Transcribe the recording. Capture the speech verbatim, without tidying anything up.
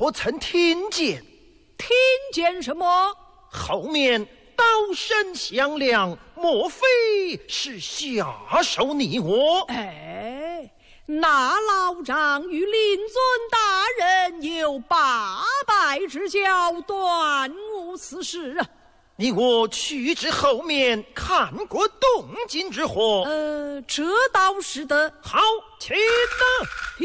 可曾听见？ 听见什么？ 后面刀声响亮，莫非是下手你我？ 哎，那老丈与令尊大人有八拜之交，断无此事啊。 你我去至后面看过动静之何？ 呃，这倒是的。 好，且等。